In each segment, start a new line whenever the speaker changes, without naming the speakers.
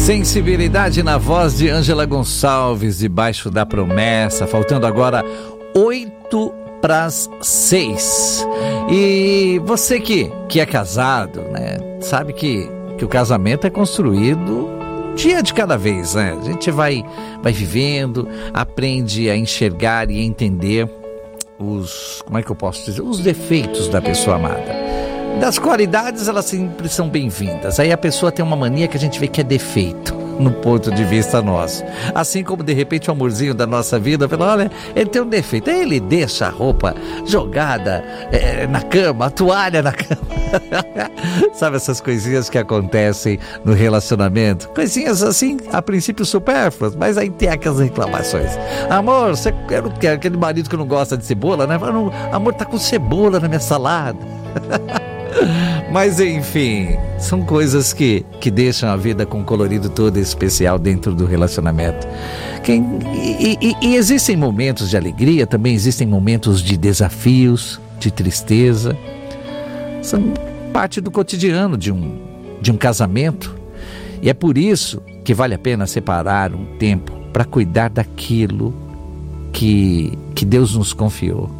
Sensibilidade na voz de Ângela Gonçalves, debaixo da promessa, faltando agora 5:08. E você que é casado, né, sabe que o casamento é construído dia de cada vez, né? A gente vai vivendo, aprende a enxergar e entender os defeitos da pessoa amada. Das qualidades, elas sempre são bem-vindas. Aí a pessoa tem uma mania que a gente vê que é defeito no ponto de vista nosso. Assim como de repente o amorzinho da nossa vida fala, olha, ele tem um defeito. Aí ele deixa a roupa jogada na cama, a toalha na cama. Sabe essas coisinhas que acontecem no relacionamento? Coisinhas assim, a princípio supérfluas, mas aí tem aquelas reclamações. Amor, eu não quero aquele marido que não gosta de cebola, né? Amor, tá com cebola na minha salada. Mas enfim, são coisas que deixam a vida com um colorido todo especial dentro do relacionamento. E existem momentos de alegria, também existem momentos de desafios, de tristeza. São parte do cotidiano de um casamento. E é por isso que vale a pena separar um tempo para cuidar daquilo que Deus nos confiou.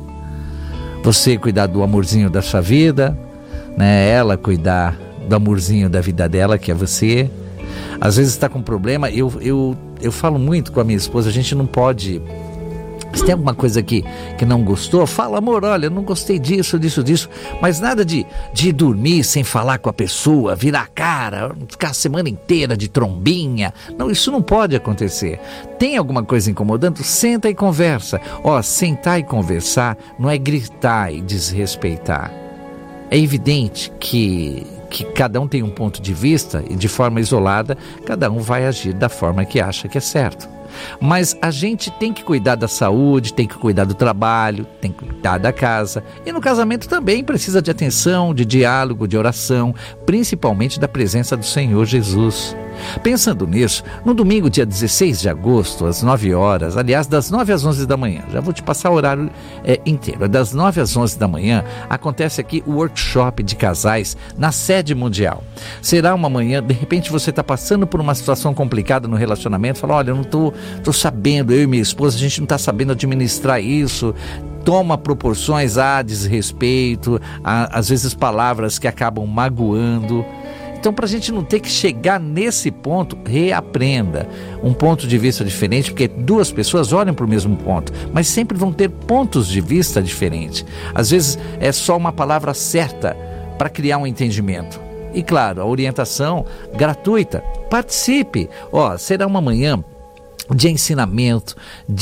Você cuidar do amorzinho da sua vida, né? Ela cuidar do amorzinho da vida dela, que é você. Às vezes está com problema. Eu falo muito com a minha esposa, a gente não pode... Se tem alguma coisa que não gostou, fala, amor, olha, eu não gostei disso, mas nada de dormir sem falar com a pessoa, virar a cara, ficar a semana inteira de trombinha. Não, isso não pode acontecer. Tem alguma coisa incomodando? Senta e conversa. Sentar e conversar não é gritar e desrespeitar. É evidente que cada um tem um ponto de vista e de forma isolada, cada um vai agir da forma que acha que é certo. Mas a gente tem que cuidar da saúde, tem que cuidar do trabalho, tem que cuidar da casa. E no casamento também precisa de atenção, de diálogo, de oração, principalmente da presença do Senhor Jesus. Pensando nisso, no domingo, dia 16 de agosto, às 9 horas, aliás, das 9 às 11 da manhã, já vou te passar o horário inteiro, das 9 às 11 da manhã, acontece aqui o workshop de casais na sede mundial. Será uma manhã, de repente você está passando por uma situação complicada no relacionamento, fala, olha, eu não estou sabendo, eu e minha esposa, a gente não está sabendo administrar isso, toma proporções a desrespeito, às vezes palavras que acabam magoando. Então, para a gente não ter que chegar nesse ponto, reaprenda um ponto de vista diferente, porque duas pessoas olham para o mesmo ponto, mas sempre vão ter pontos de vista diferentes. Às vezes é só uma palavra certa para criar um entendimento. E claro, a orientação gratuita. Participe. Será uma manhã de ensinamento,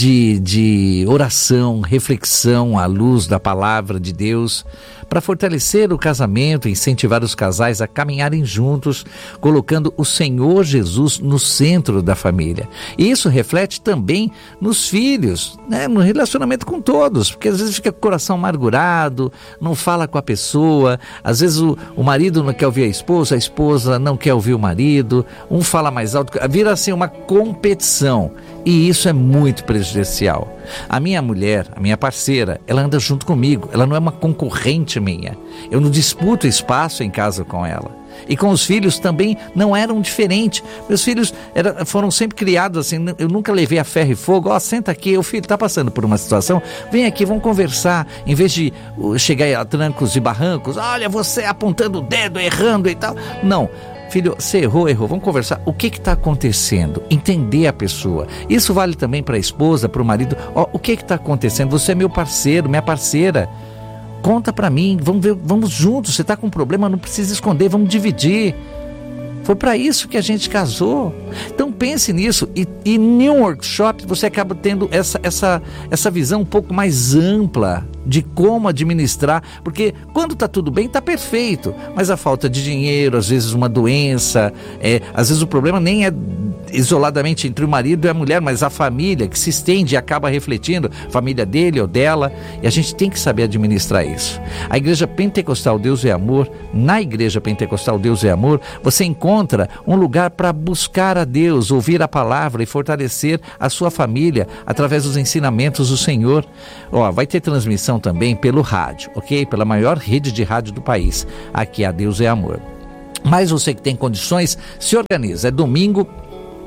de oração, reflexão à luz da palavra de Deus, para fortalecer o casamento e incentivar os casais a caminharem juntos, colocando o Senhor Jesus no centro da família. E isso reflete também nos filhos, né? No relacionamento com todos, porque às vezes fica com o coração amargurado, não fala com a pessoa, às vezes o marido não quer ouvir a esposa não quer ouvir o marido, um fala mais alto, vira assim uma competição. E isso é muito prejudicial. A minha mulher, a minha parceira, ela anda junto comigo, ela não é uma concorrente minha. Eu não disputo espaço em casa com ela. E com os filhos também não eram diferentes. Meus filhos foram sempre criados assim, eu nunca levei a ferro e fogo. Senta aqui, o filho está passando por uma situação, vem aqui, vamos conversar. Em vez de chegar a trancos e barrancos, olha você apontando o dedo, errando e tal. Não. Filho, você errou, vamos conversar. O que está acontecendo? Entender a pessoa. Isso vale também para a esposa, para o marido. O que está acontecendo? Você é meu parceiro, minha parceira. Conta para mim, vamos ver, vamos juntos. Você está com um problema, não precisa esconder, vamos dividir. Foi para isso que a gente casou. Então pense nisso. E em um workshop você acaba tendo essa visão um pouco mais ampla de como administrar. Porque quando está tudo bem, está perfeito. Mas a falta de dinheiro, às vezes uma doença, às vezes o problema nem é isoladamente entre o marido e a mulher, mas a família que se estende e acaba refletindo, família dele ou dela, e a gente tem que saber administrar isso. A Igreja Pentecostal Deus é Amor, na Igreja Pentecostal Deus é Amor, você encontra um lugar para buscar a Deus, ouvir a palavra e fortalecer a sua família através dos ensinamentos do Senhor. Vai ter transmissão também pelo rádio, ok? Pela maior rede de rádio do país, aqui a Deus é Amor. Mas você que tem condições, se organiza, é domingo,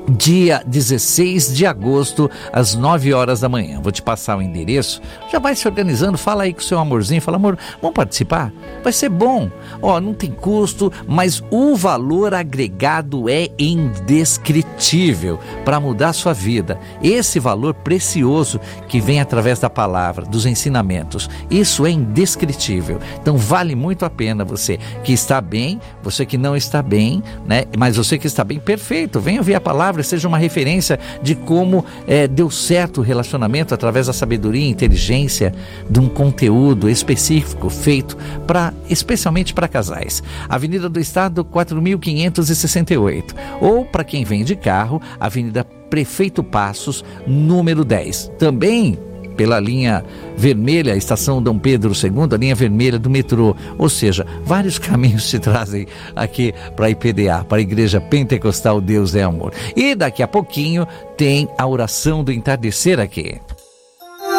dia 16 de agosto, às 9 horas da manhã. Vou te passar o endereço, já vai se organizando, fala aí com o seu amorzinho, fala, amor, vamos participar? Vai ser bom, não tem custo, mas o valor agregado é indescritível para mudar a sua vida. Esse valor precioso que vem através da palavra, dos ensinamentos, isso é indescritível. Então vale muito a pena, você que está bem, você que não está bem, né? Mas você que está bem, perfeito, venha ouvir a palavra, seja uma referência de como deu certo o relacionamento através da sabedoria e inteligência de um conteúdo específico feito especialmente para casais. Avenida do Estado 4568, ou para quem vem de carro, Avenida Prefeito Passos, número 10. Também pela linha vermelha, estação Dom Pedro II, a linha vermelha do metrô. Ou seja, vários caminhos te trazem aqui para a IPDA, para a Igreja Pentecostal Deus é Amor. E daqui a pouquinho tem a oração do entardecer aqui.